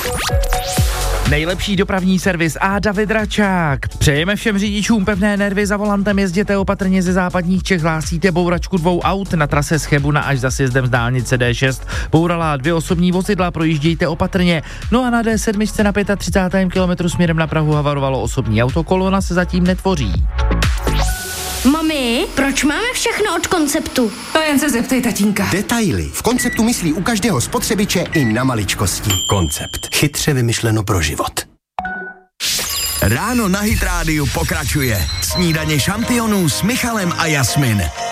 Nejlepší dopravní servis a David Račák. Přejeme všem řidičům pevné nervy za volantem, jezděte opatrně ze západních Čech, hlásíte bouračku 2 aut na trase z Chebuna až za sjezdem z dálnice D6. Bourala 2 osobní vozidla, projíždějte opatrně. No a na D7 na 35. kilometru směrem na Prahu havarovalo osobní auto, kolona se zatím netvoří. Mami, proč máme všechno od Konceptu? To jen se zeptej tatínka. Detaily. V Konceptu myslí u každého spotřebiče i na maličkosti. Koncept. Chytře vymyšleno pro život. Ráno na Hit Rádiu pokračuje. Snídaně šampionů s Michalem a Jasmin.